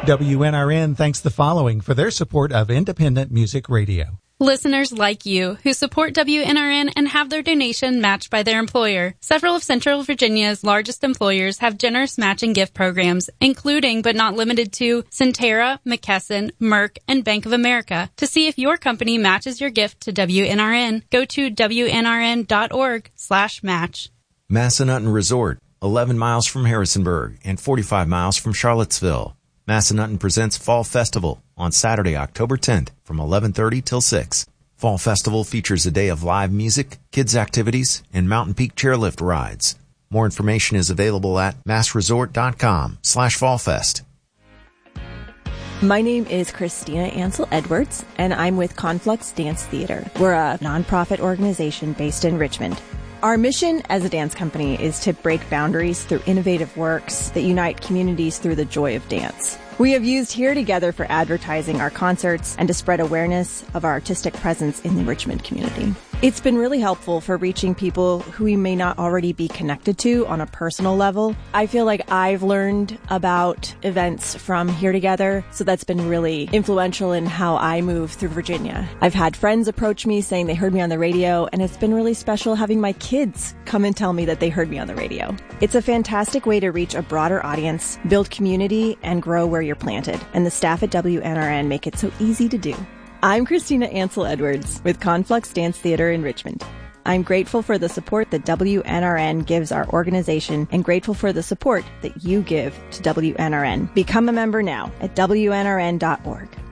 WNRN thanks the following for their support of independent music radio. Listeners like you who support WNRN and have their donation matched by their employer. Several of Central Virginia's largest employers have generous matching gift programs, including but not limited to Centera, McKesson, Merck, and Bank of America. To see if your company matches your gift to WNRN, go to WNRN.org/match. Massanutten Resort, 11 miles from Harrisonburg and 45 miles from Charlottesville. Massanutten presents Fall Festival on Saturday, October 10th from 11:30 till 6. Fall Festival features a day of live music, kids activities, and Mountain Peak chairlift rides. More information is available at massresort.com/fallfest. My name is Christina Ansel Edwards, and I'm with Conflux Dance Theater. We're a nonprofit organization based in Richmond. Our mission as a dance company is to break boundaries through innovative works that unite communities through the joy of dance. We have used Here Together for advertising our concerts and to spread awareness of our artistic presence in the Richmond community. It's been really helpful for reaching people who we may not already be connected to on a personal level. I feel like I've learned about events from Here Together, so that's been really influential in how I move through Virginia. I've had friends approach me saying they heard me on the radio, and it's been really special having my kids come and tell me that they heard me on the radio. It's a fantastic way to reach a broader audience, build community, and grow where you're planted, and the staff at WNRN make it so easy to do. I'm Christina Ansel Edwards with Conflux Dance Theater in Richmond. I'm grateful for the support that WNRN gives our organization and grateful for the support that you give to WNRN. Become a member now at WNRN.org.